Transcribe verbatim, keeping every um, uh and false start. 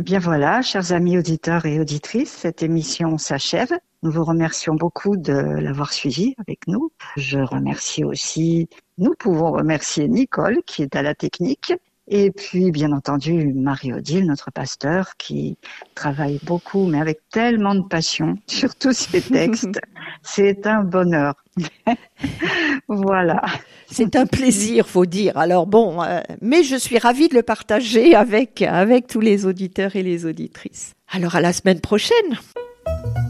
Eh bien voilà, chers amis auditeurs et auditrices, cette émission s'achève. Nous vous remercions beaucoup de l'avoir suivie avec nous. Je remercie aussi, nous pouvons remercier Nicole qui est à la technique. Et puis, bien entendu, Marie-Odile, notre pasteur, qui travaille beaucoup, mais avec tellement de passion sur tous ces textes. C'est un bonheur. Voilà. C'est un plaisir, faut dire. Alors bon, euh, mais je suis ravie de le partager avec, avec tous les auditeurs et les auditrices. Alors à la semaine prochaine.